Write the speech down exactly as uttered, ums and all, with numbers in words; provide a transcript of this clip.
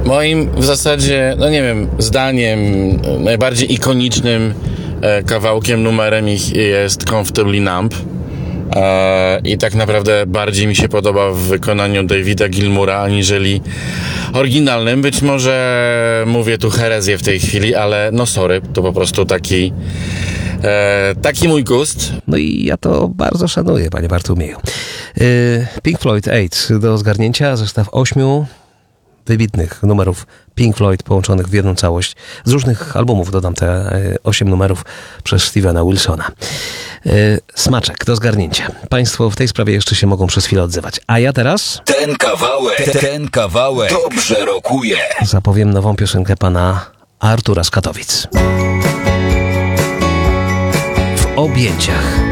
Moim w zasadzie, no nie wiem, zdaniem najbardziej ikonicznym e, kawałkiem, numerem ich jest Comfortably Numb. E, I tak naprawdę bardziej mi się podoba w wykonaniu Davida Gilmoura aniżeli oryginalnym. Być może mówię tu herezję w tej chwili, ale no sorry, to po prostu taki e, taki mój gust. No i ja to bardzo szanuję, panie Bartłomieju. Pink Floyd osiem do zgarnięcia, zestaw ośmiu wybitnych numerów Pink Floyd połączonych w jedną całość. Z różnych albumów dodam te osiem numerów przez Stevena Wilsona. Smaczek do zgarnięcia. Państwo w tej sprawie jeszcze się mogą przez chwilę odzywać. A ja teraz... Ten kawałek, ten kawałek dobrze rokuje. Zapowiem nową piosenkę pana Artura z Katowic. W objęciach.